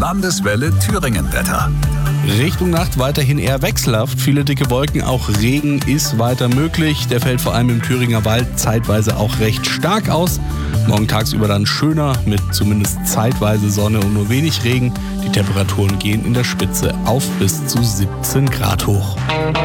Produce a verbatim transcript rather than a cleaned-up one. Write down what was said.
Landeswelle Thüringen-Wetter. Richtung Nacht weiterhin eher wechselhaft. Viele dicke Wolken, auch Regen ist weiter möglich. Der fällt vor allem im Thüringer Wald zeitweise auch recht stark aus. Morgen tagsüber dann schöner mit zumindest zeitweise Sonne und nur wenig Regen. Die Temperaturen gehen in der Spitze auf bis zu siebzehn Grad hoch.